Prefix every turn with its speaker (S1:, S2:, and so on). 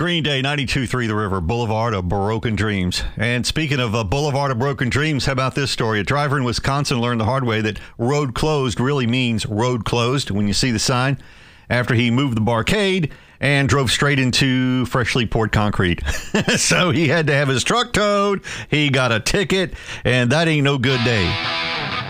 S1: Green Day, 92.3 The River, Boulevard of Broken Dreams. And speaking of a Boulevard of Broken Dreams, how about this story? A driver in Wisconsin learned the hard way that road closed really means road closed when you see the sign, after he moved the barcade and drove straight into freshly poured concrete. So he had to have his truck towed. He got a ticket, and that ain't no good day.